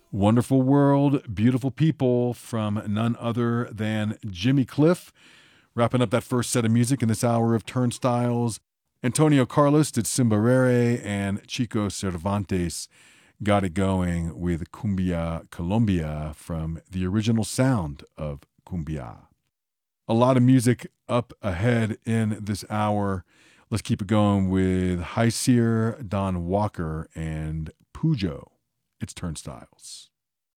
Wonderful World, Beautiful People from none other than Jimmy Cliff. Wrapping up that first set of music in this hour of Turnstiles, Antonio Carlos did Simbarere, and Chico Cervantes got it going with Cumbia Colombia from the original sound of Cumbia. A lot of music up ahead in this hour. Let's keep it going with High Seer, Don Walker, and Pujo. It's Turnstiles.